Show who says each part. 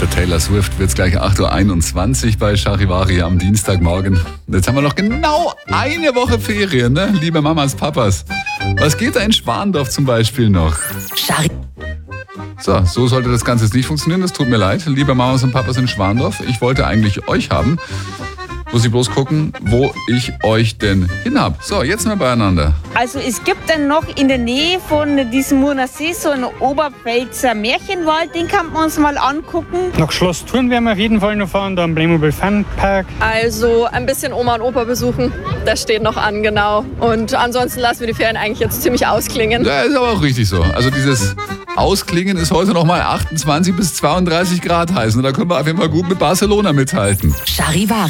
Speaker 1: Der Taylor Swift wird es gleich 8.21 Uhr bei Charivari am Dienstagmorgen. Jetzt haben wir noch genau eine Woche Ferien, ne? Liebe Mamas, Papas. Was geht da in Schwandorf zum Beispiel noch? So sollte das Ganze jetzt nicht funktionieren. Das tut mir leid, liebe Mamas und Papas in Schwandorf. Ich wollte eigentlich euch haben. Muss ich bloß gucken, wo ich euch denn hin hab. So, jetzt mal beieinander.
Speaker 2: Also es gibt dann noch in der Nähe von diesem Murnersee so einen Oberpfälzer Märchenwald, den kann man uns mal angucken.
Speaker 3: Nach Schloss Thurn werden wir auf jeden Fall noch fahren, da am Playmobil Fun Park.
Speaker 4: Also ein bisschen Oma und Opa besuchen, das steht noch an, genau. Und ansonsten lassen wir die Ferien eigentlich jetzt ziemlich ausklingen.
Speaker 1: Ja, ist aber auch richtig so. Also dieses Ausklingen ist heute noch mal 28 bis 32 Grad heiß. Und da können wir auf jeden Fall gut mit Barcelona mithalten.
Speaker 5: Charivari.